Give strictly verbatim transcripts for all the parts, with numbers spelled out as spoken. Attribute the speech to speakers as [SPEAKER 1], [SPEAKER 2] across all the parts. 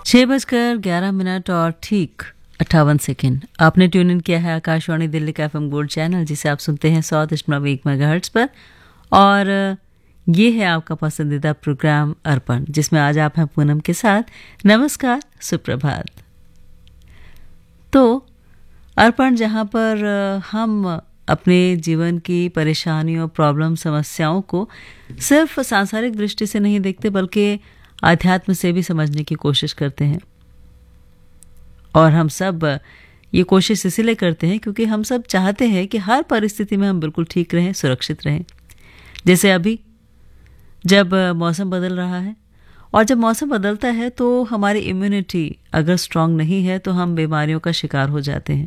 [SPEAKER 1] छह बजकर ग्यारह मिनट और ठीक अट्ठावन सेकेंड। आपने ट्यून इन किया है आकाशवाणी दिल्ली का एफएम गोल्ड चैनल, जिसे आप सुनते हैं सौ दशमलव एक मेगाहर्ट्ज पर। और ये है आपका पसंदीदा प्रोग्राम अर्पण, जिसमें आज आप हैं पूनम के साथ। नमस्कार, सुप्रभात। तो अर्पण, जहाँ पर हम अपने जीवन की परेशानियों, प्रॉब्लम, समस्याओं को सिर्फ सांसारिक दृष्टि से नहीं देखते, बल्कि आध्यात्म से भी समझने की कोशिश करते हैं। और हम सब ये कोशिश इसीलिए करते हैं क्योंकि हम सब चाहते हैं कि हर परिस्थिति में हम बिल्कुल ठीक रहें, सुरक्षित रहें। जैसे अभी जब मौसम बदल रहा है, और जब मौसम बदलता है तो हमारी इम्यूनिटी अगर स्ट्रांग नहीं है तो हम बीमारियों का शिकार हो जाते हैं।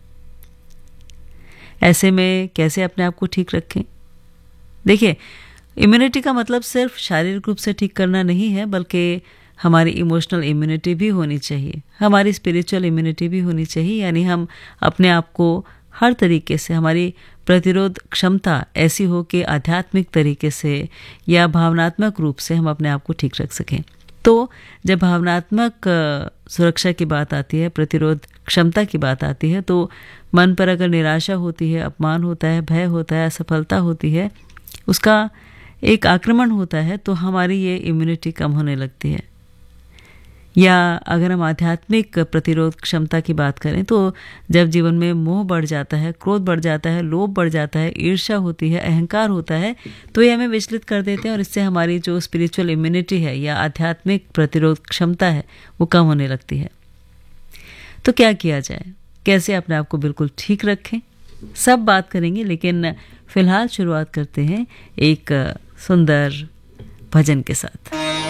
[SPEAKER 1] ऐसे में कैसे अपने आप को ठीक रखें? देखिए, इम्यूनिटी का मतलब सिर्फ शारीरिक रूप से ठीक करना नहीं है, बल्कि हमारी इमोशनल इम्यूनिटी भी होनी चाहिए, हमारी स्पिरिचुअल इम्यूनिटी भी होनी चाहिए। यानी हम अपने आप को हर तरीके से, हमारी प्रतिरोध क्षमता ऐसी हो कि आध्यात्मिक तरीके से या भावनात्मक रूप से हम अपने आप को ठीक रख सकें। तो जब भावनात्मक सुरक्षा की बात आती है, प्रतिरोध क्षमता की बात आती है, तो मन पर अगर निराशा होती है, अपमान होता है, भय होता है, असफलता होती है, उसका एक आक्रमण होता है, तो हमारी ये इम्यूनिटी कम होने लगती है। या अगर हम आध्यात्मिक प्रतिरोध क्षमता की बात करें, तो जब जीवन में मोह बढ़ जाता है, क्रोध बढ़ जाता है, लोभ बढ़ जाता है, ईर्ष्या होती है, अहंकार होता है, तो ये हमें विचलित कर देते हैं और इससे हमारी जो स्पिरिचुअल इम्यूनिटी है या आध्यात्मिक प्रतिरोध क्षमता है वो कम होने लगती है। तो क्या किया जाए, कैसे अपने आप को बिल्कुल ठीक रखें, सब बात करेंगे। लेकिन फिलहाल शुरुआत करते हैं एक सुंदर भजन के साथ।